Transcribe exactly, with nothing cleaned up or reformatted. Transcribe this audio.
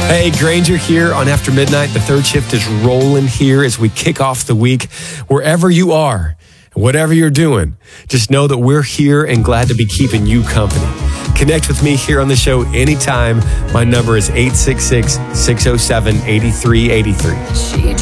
Hey, Granger here on After Midnight. The third shift is rolling here as we kick off the week. Wherever you are, whatever you're doing, just know that we're here and glad to be keeping you company. Connect with me here on the show anytime. My number is eight six six, six oh seven, eight three eight three.